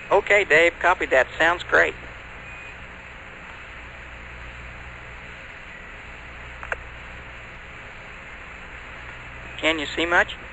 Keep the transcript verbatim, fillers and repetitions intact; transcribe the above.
Okay, Dave, copy that. Sounds great. Can you see much?